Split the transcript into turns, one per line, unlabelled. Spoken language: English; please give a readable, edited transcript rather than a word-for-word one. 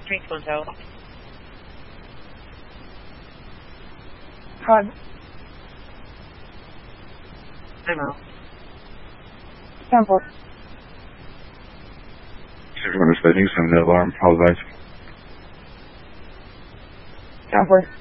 Street Toronto.
Hug.
I'm out.
Sample.
6 speeding, send the alarm, apologize.
Sample.